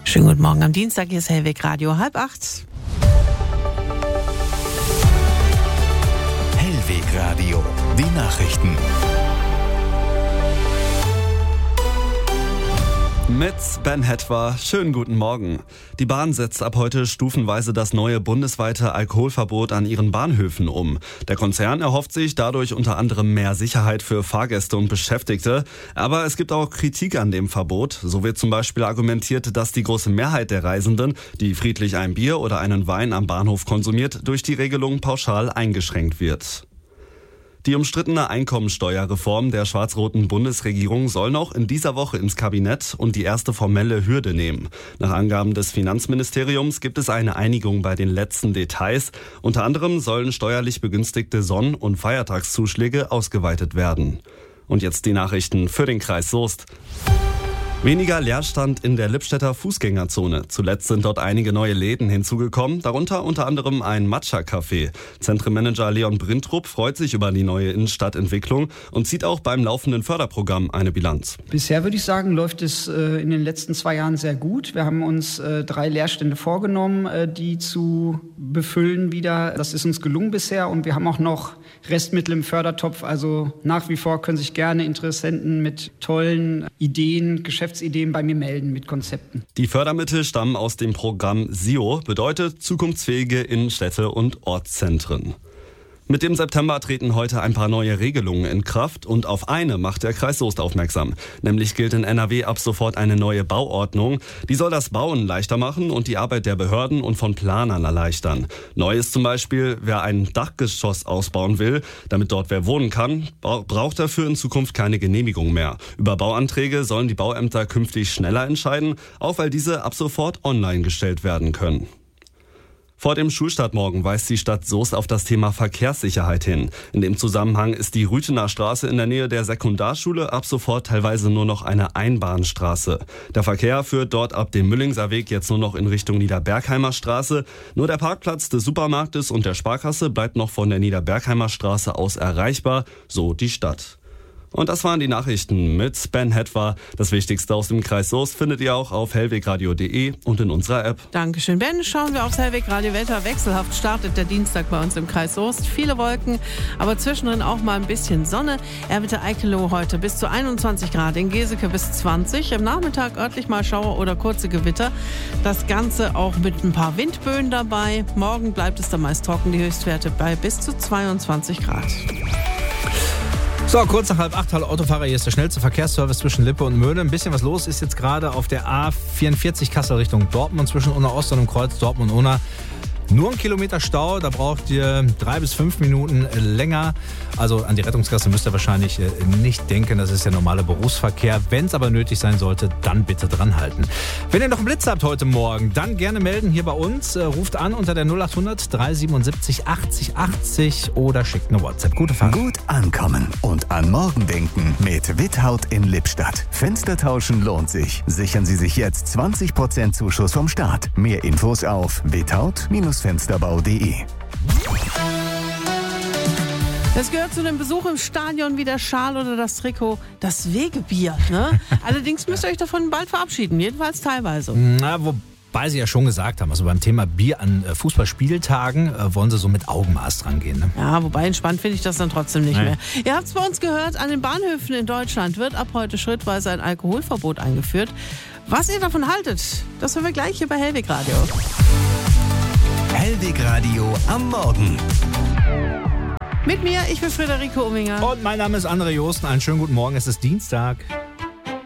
Schönen guten Morgen am Dienstag, hier ist Hellweg Radio 7:30. Hellweg Radio, die Nachrichten. Mit Ben Hetwer, schönen guten Morgen. Die Bahn setzt ab heute stufenweise das neue bundesweite Alkoholverbot an ihren Bahnhöfen um. Der Konzern erhofft sich dadurch unter anderem mehr Sicherheit für Fahrgäste und Beschäftigte. Aber es gibt auch Kritik an dem Verbot. So wird zum Beispiel argumentiert, dass die große Mehrheit der Reisenden, die friedlich ein Bier oder einen Wein am Bahnhof konsumiert, durch die Regelung pauschal eingeschränkt wird. Die umstrittene Einkommensteuerreform der schwarz-roten Bundesregierung soll noch in dieser Woche ins Kabinett und die erste formelle Hürde nehmen. Nach Angaben des Finanzministeriums gibt es eine Einigung bei den letzten Details. Unter anderem sollen steuerlich begünstigte Sonn- und Feiertagszuschläge ausgeweitet werden. Und jetzt die Nachrichten für den Kreis Soest. Weniger Leerstand in der Lippstädter Fußgängerzone. Zuletzt sind dort einige neue Läden hinzugekommen, darunter unter anderem ein Matcha-Café. Zentrenmanager Leon Brintrup freut sich über die neue Innenstadtentwicklung und zieht auch beim laufenden Förderprogramm eine Bilanz. Bisher würde ich sagen, läuft es in den letzten 2 Jahren sehr gut. Wir haben uns 3 Leerstände vorgenommen, die zu befüllen wieder. Das ist uns gelungen bisher und wir haben auch noch Restmittel im Fördertopf. Also nach wie vor können sich gerne Interessenten mit tollen Ideen, Geschäftsideen bei mir melden mit Konzepten. Die Fördermittel stammen aus dem Programm SIO, bedeutet zukunftsfähige Innenstädte und Ortszentren. Mit dem September treten heute ein paar neue Regelungen in Kraft und auf eine macht der Kreis Soest aufmerksam. Nämlich gilt in NRW ab sofort eine neue Bauordnung. Die soll das Bauen leichter machen und die Arbeit der Behörden und von Planern erleichtern. Neu ist zum Beispiel, wer ein Dachgeschoss ausbauen will, damit dort wer wohnen kann, braucht dafür in Zukunft keine Genehmigung mehr. Über Bauanträge sollen die Bauämter künftig schneller entscheiden, auch weil diese ab sofort online gestellt werden können. Vor dem Schulstart morgen weist die Stadt Soest auf das Thema Verkehrssicherheit hin. In dem Zusammenhang ist die Rüthener Straße in der Nähe der Sekundarschule ab sofort teilweise nur noch eine Einbahnstraße. Der Verkehr führt dort ab dem Müllingser Weg jetzt nur noch in Richtung Niederbergheimer Straße. Nur der Parkplatz des Supermarktes und der Sparkasse bleibt noch von der Niederbergheimer Straße aus erreichbar, so die Stadt. Und das waren die Nachrichten mit Ben Hetwer. Das Wichtigste aus dem Kreis Soest findet ihr auch auf hellwegradio.de und in unserer App. Dankeschön, Ben. Schauen wir aufs Hellweg-Radio. Wetter wechselhaft startet der Dienstag bei uns im Kreis Soest. Viele Wolken, aber zwischendrin auch mal ein bisschen Sonne. Erwitte Eikelow heute bis zu 21 Grad, in Geseke bis 20. Im Nachmittag örtlich mal Schauer oder kurze Gewitter. Das Ganze auch mit ein paar Windböen dabei. Morgen bleibt es dann meist trocken, die Höchstwerte bei bis zu 22 Grad. So, kurz nach 7:30, hallo Autofahrer, hier ist der schnellste Verkehrsservice zwischen Lippe und Möhne. Ein bisschen was los ist jetzt gerade auf der A44 Kassel Richtung Dortmund zwischen Unna Ost und dem Kreuz Dortmund-Unna. Nur 1 Kilometer Stau, da braucht ihr 3 bis 5 Minuten länger. Also an die Rettungskasse müsst ihr wahrscheinlich nicht denken, das ist der normale Berufsverkehr. Wenn es aber nötig sein sollte, dann bitte dranhalten. Wenn ihr noch einen Blitz habt heute Morgen, dann gerne melden hier bei uns. Ruft an unter der 0800 377 80 80 oder schickt eine WhatsApp. Gute Fahrt. Gut ankommen und an morgen denken mit Withaut in Lippstadt. Fenster tauschen lohnt sich. Sichern Sie sich jetzt 20% Zuschuss vom Staat. Mehr Infos auf withaut-fensterbau.de. Das gehört zu dem Besuch im Stadion wie der Schal oder das Trikot, das Wegebier. Ne? Allerdings müsst ihr euch davon bald verabschieden, jedenfalls teilweise. Na, wobei Sie ja schon gesagt haben, also beim Thema Bier an Fußballspieltagen wollen Sie so mit Augenmaß dran gehen. Ne? Ja, wobei entspannt finde ich das dann trotzdem nicht mehr. Ihr habt es bei uns gehört, an den Bahnhöfen in Deutschland wird ab heute schrittweise ein Alkoholverbot eingeführt. Was ihr davon haltet, das hören wir gleich hier bei Hellweg Radio. Hellweg Radio am Morgen. Mit mir, ich bin Friederike Umminger. Und mein Name ist André Josten. Einen schönen guten Morgen, es ist Dienstag.